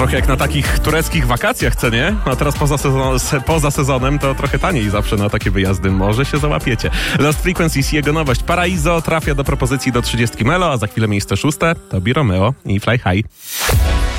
Trochę jak na takich tureckich wakacjach, co nie? A teraz poza sezonem to trochę taniej zawsze na takie wyjazdy. Może się załapiecie. Lost Frequencies i jego nowość Paraiso trafia do propozycji do 30 Melo, a za chwilę miejsce 6 to Bi Romeo i Fly High.